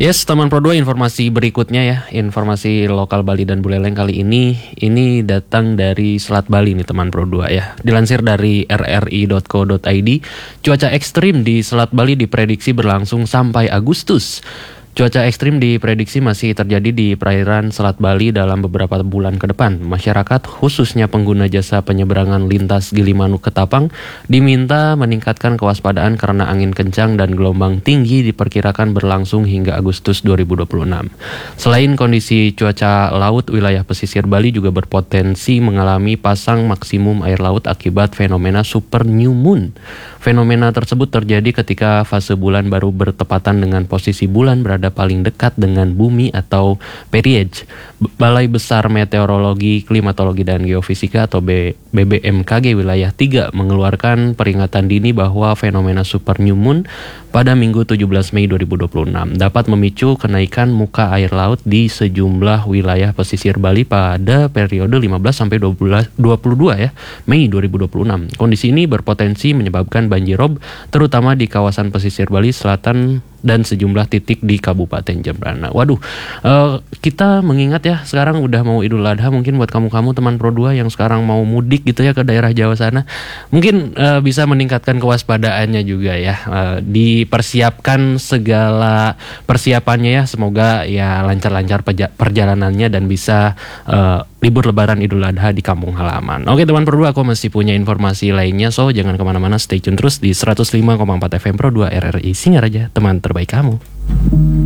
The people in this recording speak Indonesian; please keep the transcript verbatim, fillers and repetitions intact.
Yes, teman Pro dua, informasi berikutnya ya, informasi lokal Bali dan Buleleng kali ini, ini datang dari Selat Bali nih teman Pro dua ya. Dilansir dari r r i dot co dot i d, cuaca ekstrim di Selat Bali diprediksi berlangsung sampai Agustus. Cuaca ekstrim diprediksi masih terjadi di perairan Selat Bali dalam beberapa bulan ke depan. Masyarakat, khususnya pengguna jasa penyeberangan lintas Gilimanuk Ketapang, diminta meningkatkan kewaspadaan karena angin kencang dan gelombang tinggi diperkirakan berlangsung hingga Agustus dua ribu dua puluh enam. Selain kondisi cuaca laut, wilayah pesisir Bali juga berpotensi mengalami pasang maksimum air laut akibat fenomena super new moon. Fenomena tersebut terjadi ketika fase bulan baru bertepatan dengan posisi bulan berada paling dekat dengan bumi atau periage. Balai Besar Meteorologi, Klimatologi dan Geofisika atau B B M K G wilayah tiga mengeluarkan peringatan dini bahwa fenomena super new moon pada Minggu tujuh belas Mei dua ribu dua puluh enam dapat memicu kenaikan muka air laut di sejumlah wilayah pesisir Bali pada periode lima belas sampai dua puluh dua ya, Mei dua ribu dua puluh enam. Kondisi ini berpotensi menyebabkan banjirop terutama di kawasan pesisir Bali Selatan dan sejumlah titik di Kabupaten Jembrana. Waduh, uh, kita mengingat ya sekarang udah mau Idul Adha, mungkin buat kamu-kamu teman Pro dua yang sekarang mau mudik gitu ya ke daerah Jawa sana, mungkin uh, bisa meningkatkan kewaspadaannya juga ya. Uh, dipersiapkan segala persiapannya ya, semoga ya lancar-lancar peja- perjalanannya dan bisa uh, libur lebaran Idul Adha di kampung halaman. Oke teman Pro dua, aku masih punya informasi lainnya, so jangan kemana-mana, stay tune terus di seratus lima koma empat F M Pro dua R R I Singaraja, teman terbaik kamu.